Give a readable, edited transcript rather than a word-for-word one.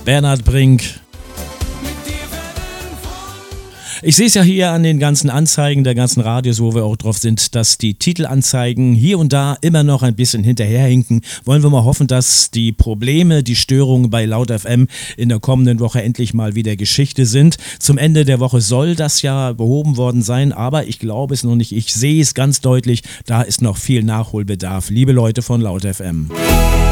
Bernhard Brink. Ich sehe es ja hier an den ganzen Anzeigen der ganzen Radios, wo wir auch drauf sind, dass die Titelanzeigen hier und da immer noch ein bisschen hinterherhinken. Wollen wir mal hoffen, dass die Probleme, die Störungen bei Laut FM in der kommenden Woche endlich mal wieder Geschichte sind. Zum Ende der Woche soll das ja behoben worden sein, aber ich glaube es noch nicht. Ich sehe es ganz deutlich, da ist noch viel Nachholbedarf. Liebe Leute von Laut FM.